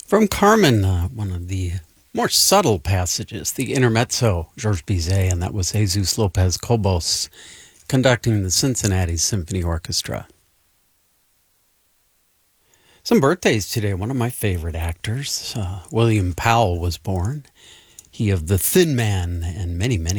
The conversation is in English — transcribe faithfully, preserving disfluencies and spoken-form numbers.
From Carmen, uh, one of the more subtle passages, the intermezzo, Georges Bizet, and that was Jesus Lopez Cobos conducting the Cincinnati Symphony Orchestra. Some birthdays today. One of my favorite actors, uh, William Powell, was born. He of The Thin Man and many, many